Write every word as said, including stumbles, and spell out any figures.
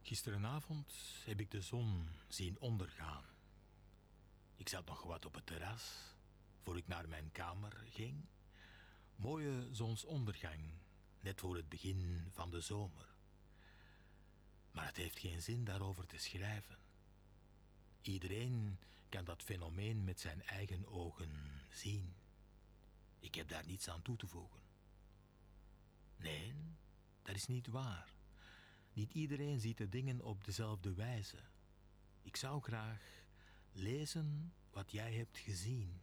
Gisterenavond heb ik de zon zien ondergaan. Ik zat nog wat op het terras, voor ik naar mijn kamer ging. Mooie zonsondergang, net voor het begin van de zomer. Maar het heeft geen zin daarover te schrijven. Iedereen kan dat fenomeen met zijn eigen ogen zien. Ik heb daar niets aan toe te voegen. Nee, dat is niet waar. Niet iedereen ziet de dingen op dezelfde wijze. Ik zou graag lezen wat jij hebt gezien.